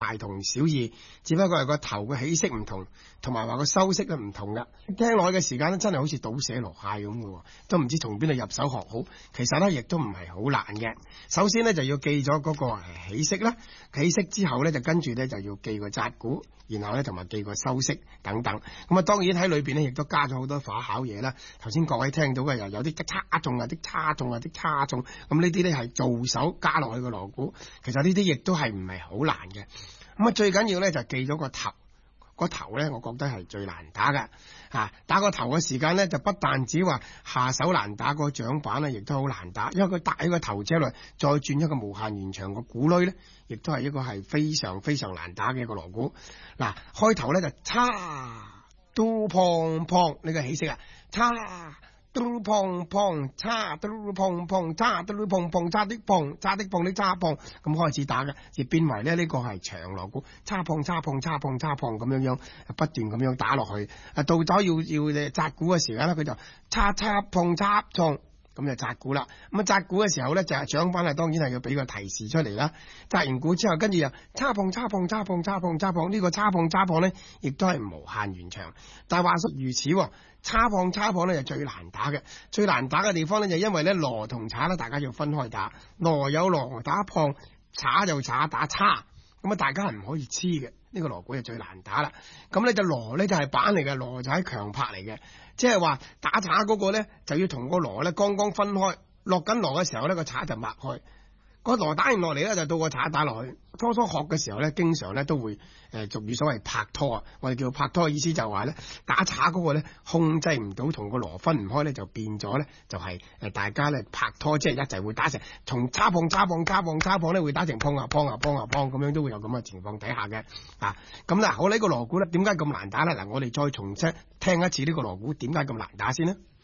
大同小異，只不過係個頭嘅起色唔同，同埋話個收息都唔同噶。聽落去嘅時間咧，真係好似倒瀉籮蟹咁嘅，都唔知從邊度入手學好。其實咧，亦都唔係好難嘅。首先咧就要記咗嗰個起色啦，起色之後咧就跟住咧就要記個紮股，然後咧同埋記個收息等等。咁啊，當然喺裏邊咧亦都加咗好多花巧嘢啦。頭先各位聽到嘅又有啲差中啊，啲差中啊，啲差中，咁呢啲咧係做手加落去個鑼鼓。其實呢啲亦都係唔係好難嘅。咁啊，最緊要咧就記咗個頭。個頭咧，我覺得係最難打嘅。打個頭嘅時間咧，就不但止話下手難打，個掌板咧亦都好難打，因為佢搭喺個頭之內，再轉一個無限延長個鼓壘咧，亦都係一個係非常非常難打嘅一個鑼鼓。嗱，開頭咧就叉嘟砰砰呢個起色啊，叉嘟砰砰，叉嘟砰砰，叉嘟砰砰，叉的砰，叉的砰的叉砰，咁開始打嘅，亦變為咧呢個係長鑼鼓，叉砰叉砰叉砰叉砰咁樣不斷咁樣打落去。到咗要紮鼓嘅時間咧，佢就叉叉砰叉砰，咁就紮鼓啦。咁紮鼓嘅時候咧，就係掌板當然係要俾個提示出嚟啦。紮完鼓之後，跟住又叉砰叉砰叉砰叉砰叉砰，呢個叉砰叉砰咧，亦都係無限延長。但係話說如此，叉砰咧就最難打嘅。最難打嘅地方咧，就因為咧鑼同镲咧，大家要分開打。鑼有鑼打砰，镲就镲打叉，咁啊大家係唔可以黐嘅。呢個鑼鼓就最難打啦。咁咧就鑼咧就係板嚟嘅，鑼就係強拍嚟嘅，即係話打镲嗰個咧就要同個鑼咧剛剛分開，落緊鑼嘅時候咧個镲就擘開。個鑼打完落嚟咧，就到個镲打落去。初初學嘅時候咧，經常咧都會俗語所謂拍拖啊。我哋叫拍拖嘅意思就係話咧，打镲嗰個咧控制唔到，同個鑼分唔開咧，就變咗咧就係大家咧拍拖，即係一齊會打成從叉碰叉碰叉碰叉碰咧，會打成碰啊碰啊碰啊碰咁樣，都會有咁嘅情況底下嘅。咁嗱，好，呢個鑼鼓咧點解咁難打咧？嗱，我哋再重新聽一次呢個鑼鼓點解咁難打先呢？